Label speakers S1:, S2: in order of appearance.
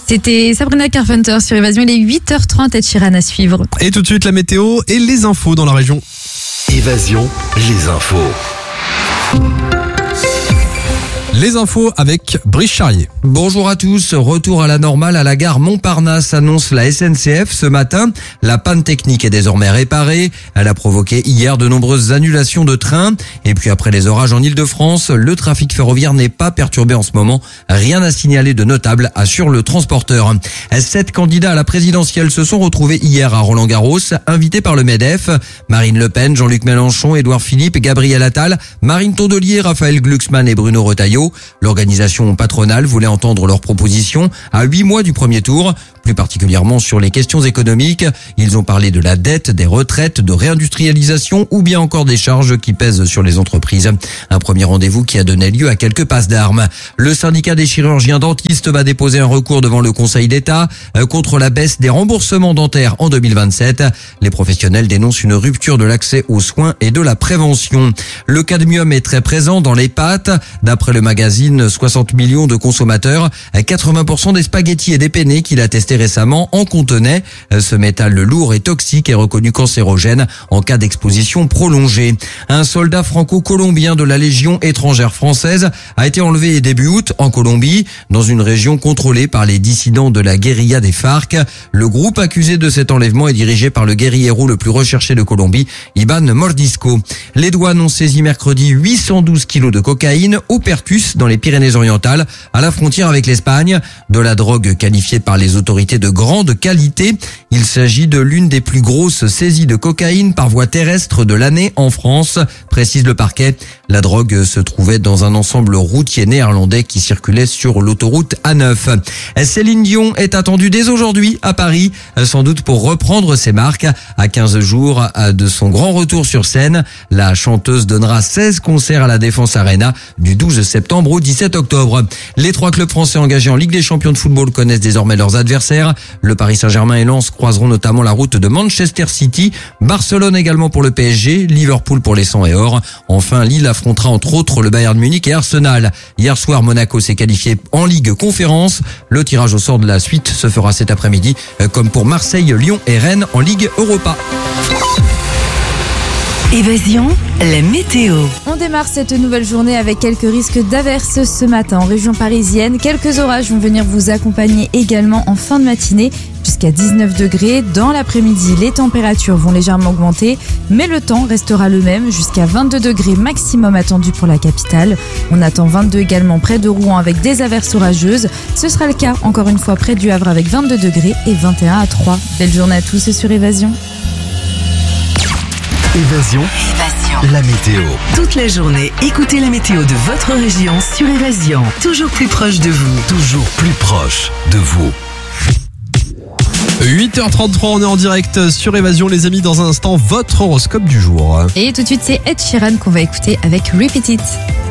S1: C'était Sabrina Carpenter sur Évasion. Il est 8h30 à Sheeran à suivre.
S2: Et tout de suite, la météo et les infos dans la région.
S3: Évasion, les infos.
S2: Les infos avec Brice Charrier.
S4: Bonjour à tous, retour à la normale à la gare Montparnasse, annonce la SNCF ce matin. La panne technique est désormais réparée. Elle a provoqué hier de nombreuses annulations de trains. Et puis après les orages en Ile-de-France, le trafic ferroviaire n'est pas perturbé en ce moment. Rien à signaler de notable, assure le transporteur. 7 candidats à la présidentielle se sont retrouvés hier à Roland-Garros, invités par le MEDEF. Marine Le Pen, Jean-Luc Mélenchon, Édouard Philippe, Gabriel Attal, Marine Tondelier, Raphaël Glucksmann et Bruno Retailleau. L'organisation patronale voulait entendre leurs propositions à 8 mois du premier tour, plus particulièrement sur les questions économiques. Ils ont parlé de la dette, des retraites, de réindustrialisation ou bien encore des charges qui pèsent sur les entreprises. Un premier rendez-vous qui a donné lieu à quelques passes d'armes. Le syndicat des chirurgiens dentistes va déposer un recours devant le Conseil d'État contre la baisse des remboursements dentaires en 2027. Les professionnels dénoncent une rupture de l'accès aux soins et de la prévention. Le cadmium est très présent dans les pâtes. D'après le magazine 60 millions de consommateurs, 80% des spaghettis et des penne qu'il a testés récemment en contenaient. Ce métal lourd et toxique est reconnu cancérogène en cas d'exposition prolongée. Un soldat franco-colombien de la Légion étrangère française a été enlevé début août en Colombie, dans une région contrôlée par les dissidents de la guérilla des FARC. Le groupe accusé de cet enlèvement est dirigé par le guérillero le plus recherché de Colombie, Iban Mordisco. Les douanes ont saisi mercredi 812 kilos de cocaïne au Pertus dans les Pyrénées-Orientales, à la frontière avec l'Espagne. De la drogue qualifiée par les autorités de grande qualité. Il s'agit de l'une des plus grosses saisies de cocaïne par voie terrestre de l'année en France, précise le parquet. La drogue se trouvait dans un ensemble routier néerlandais qui circulait sur l'autoroute A9. Céline Dion est attendue dès aujourd'hui à Paris, sans doute pour reprendre ses marques. À 15 jours de son grand retour sur scène, la chanteuse donnera 16 concerts à la Défense Arena du 12 septembre au 17 octobre. Les 3 clubs français engagés en Ligue des Champions de football connaissent désormais leurs adversaires. Le Paris Saint-Germain et Lens croiseront notamment la route de Manchester City, Barcelone également pour le PSG, Liverpool pour les 100 et or. Enfin, Lille affrontera entre autres le Bayern Munich et Arsenal. Hier soir, Monaco s'est qualifié en Ligue Conférence. Le tirage au sort de la suite se fera cet après-midi, comme pour Marseille, Lyon et Rennes en Ligue Europa.
S5: Évasion, la météo.
S1: On démarre cette nouvelle journée avec quelques risques d'averses ce matin en région parisienne. Quelques orages vont venir vous accompagner également en fin de matinée jusqu'à 19 degrés. Dans l'après-midi, les températures vont légèrement augmenter, mais le temps restera le même jusqu'à 22 degrés maximum attendu pour la capitale. On attend 22 également près de Rouen avec des averses orageuses. Ce sera le cas encore une fois près du Havre avec 22 degrés et 21 à 3. Belle journée à tous sur Évasion.
S3: Évasion, la météo.
S5: Toute la journée, écoutez la météo de votre région sur Évasion. Toujours plus proche de vous.
S3: Toujours plus proche de vous.
S2: 8h33, on est en direct sur Évasion, les amis. Dans un instant, votre horoscope du jour.
S1: Et tout de suite, c'est Ed Sheeran qu'on va écouter avec Repeat It.